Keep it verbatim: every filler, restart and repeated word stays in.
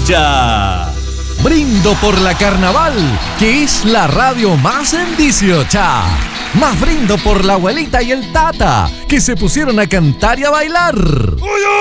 dieciocho. Brindo por la Carnaval, que es la radio más en dieciocho. Más brindo por la abuelita y el tata, que se pusieron a cantar y a bailar.